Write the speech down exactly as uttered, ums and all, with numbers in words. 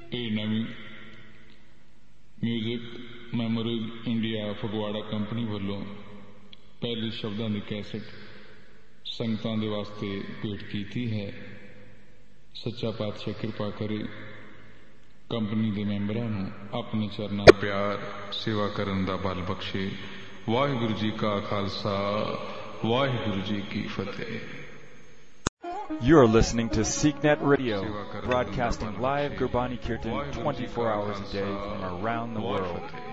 ਇਹ ਨਵੀਂ music memories India Phagwara company ਵੱਲੋਂ ਪਹਿਲੇ ਸ਼ਬਦਾਂ ਦੀ ਕੈਸਟ ਸੰਗਤਾਂ ਦੇ ਵਾਸਤੇ ਭੇਟ ਕੀਤੀ ਹੈ। ਸੱਚਾ ਪਾਤਸ਼ਾਹ ਕਿਰਪਾ ਕਰੇ ਕੰਪਨੀ ਦੇ ਮੈਂਬਰਾਂ ਨੂੰ ਆਪਣੇ ਚਰਨਾਂ ਪਿਆਰ ਸੇਵਾ ਕਰਨ ਦਾ ਬਲ ਬਖਸ਼ੇ। ਵਾਹਿਗੁਰੂ ਜੀ ਕਾ ਖਾਲਸਾ ਵਾਹਿਗੁਰੂ ਜੀ ਕੀ ਫਤਿਹ। You are listening to SeekNet Radio, broadcasting live Gurbani Kirtan twenty-four hours a day from around the world.